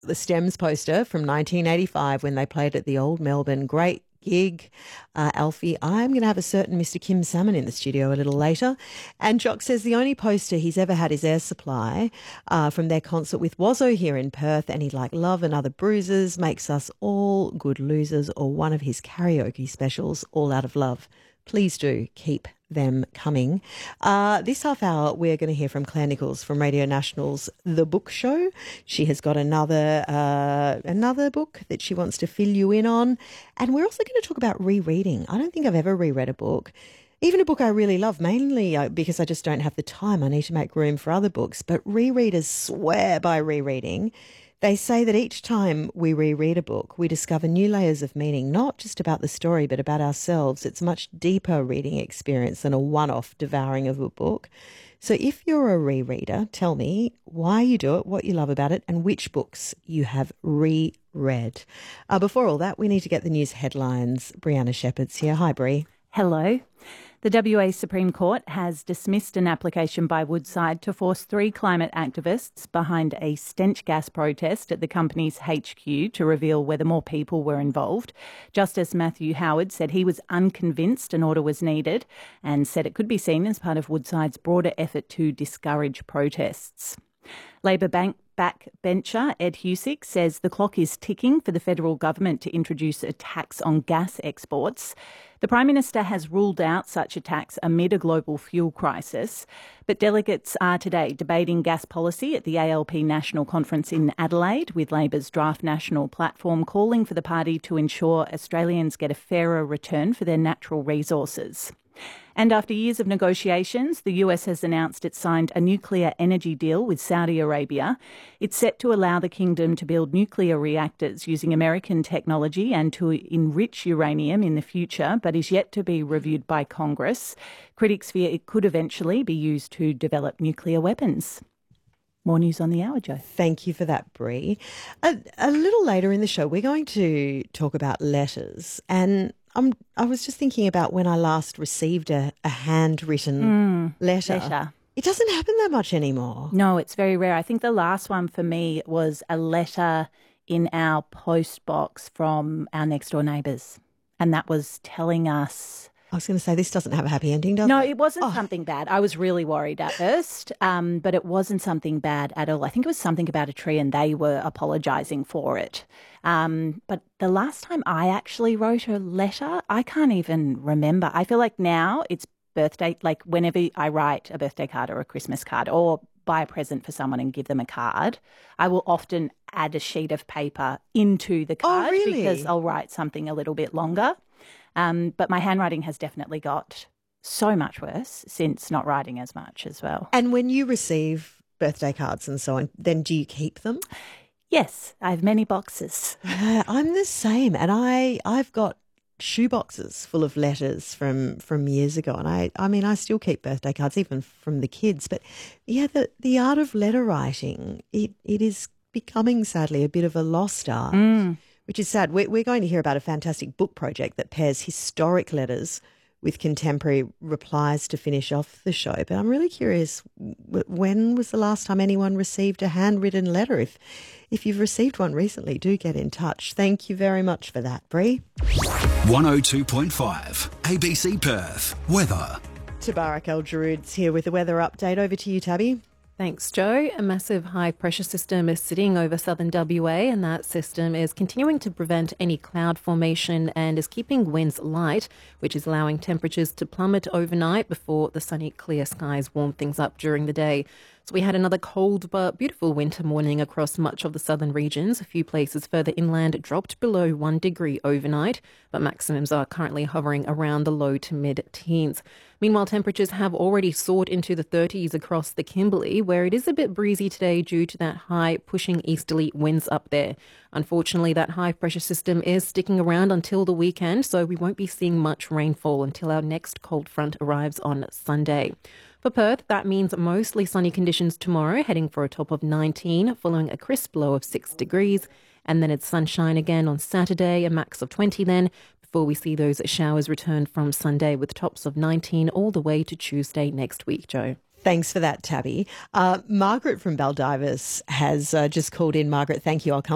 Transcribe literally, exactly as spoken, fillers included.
the Stems poster from nineteen eighty-five when they played at the Old Melbourne. Great gig, uh, Alfie. I'm going to have a certain Mister Kim Salmon in the studio a little later. And Jock says the only poster he's ever had is Air Supply uh, from their concert with Wazzo here in Perth, and he'd like Love and Other Bruises, Makes Us All Good Losers, or one of his karaoke specials, All Out of Love. Please do keep them coming. Uh, this half hour, we're going to hear from Claire Nichols from Radio National's The Book Show. She has got another uh, another book that she wants to fill you in on. And we're also going to talk about rereading. I don't think I've ever reread a book, even a book I really love, mainly uh, because I just don't have the time. I need to make room for other books. But rereaders swear by rereading. They say that each time we reread a book, we discover new layers of meaning, not just about the story, but about ourselves. It's a much deeper reading experience than a one-off devouring of a book. So if you're a rereader, tell me why you do it, what you love about it, and which books you have reread. Uh, before all that, we need to get the news headlines. Brianna Shepherd's here. Hi, Bri. Hello. The W A Supreme Court has dismissed an application by Woodside to force three climate activists behind a stench gas protest at the company's H Q to reveal whether more people were involved. Justice Matthew Howard said he was unconvinced an order was needed and said it could be seen as part of Woodside's broader effort to discourage protests. Labor bank backbencher Ed Husick says the clock is ticking for the federal government to introduce a tax on gas exports. The Prime Minister has ruled out such a tax amid a global fuel crisis, but delegates are today debating gas policy at the A L P National Conference in Adelaide, with Labor's draft national platform calling for the party to ensure Australians get a fairer return for their natural resources. And after years of negotiations, the U S has announced it signed a nuclear energy deal with Saudi Arabia. It's set to allow the kingdom to build nuclear reactors using American technology and to enrich uranium in the future, but is yet to be reviewed by Congress. Critics fear it could eventually be used to develop nuclear weapons. More news on the hour, Jo. Thank you for that, Bri. A, a little later in the show, we're going to talk about letters, and I'm, I was just thinking about when I last received a, a handwritten Mm, letter. letter. It doesn't happen that much anymore. No, it's very rare. I think the last one for me was a letter in our post box from our next door neighbours, and that was telling us... I was going to say, this doesn't have a happy ending, does No, it? it wasn't Oh. something bad. I was really worried at first, um, but it wasn't something bad at all. I think it was something about a tree and they were apologising for it. Um, but the last time I actually wrote a letter, I can't even remember. I feel like now it's birthday, like whenever I write a birthday card or a Christmas card or buy a present for someone and give them a card, I will often add a sheet of paper into the card Oh, really? because I'll write something a little bit longer. Um, but my handwriting has definitely got so much worse since not writing as much as well. And when you receive birthday cards and so on, then do you keep them? Yes, I have many boxes. Yeah, I'm the same. And I, I've got shoeboxes full of letters from, from years ago. And I, I mean, I still keep birthday cards, even from the kids. But yeah, the, the art of letter writing, it, it is becoming, sadly, a bit of a lost art. Mm. Which is sad. We're, we're going to hear about a fantastic book project that pairs historic letters with contemporary replies to finish off the show. But I'm really curious, w- when was the last time anyone received a handwritten letter? If if you've received one recently, do get in touch. Thank you very much for that, Bri. one oh two point five A B C Perth. Weather. Tabarak El-Jaroud's here with the weather update. Over to you, Tabby. Thanks, Joe. A massive high-pressure system is sitting over southern W A, and that system is continuing to prevent any cloud formation and is keeping winds light, which is allowing temperatures to plummet overnight before the sunny, clear skies warm things up during the day. So we had another cold but beautiful winter morning across much of the southern regions. A few places further inland dropped below one degree overnight, but maximums are currently hovering around the low to mid-teens. Meanwhile, temperatures have already soared into the thirties across the Kimberley, where it is a bit breezy today due to that high pushing easterly winds up there. Unfortunately, that high-pressure system is sticking around until the weekend, so we won't be seeing much rainfall until our next cold front arrives on Sunday. For Perth, that means mostly sunny conditions tomorrow, heading for a top of nineteen, following a crisp low of six degrees. And then it's sunshine again on Saturday, a max of twenty then, before we see those showers return from Sunday with tops of nineteen all the way to Tuesday next week, Joe. Thanks for that, Tabby. Uh, Margaret from Baldivis has uh, just called in. Margaret, thank you. I'll come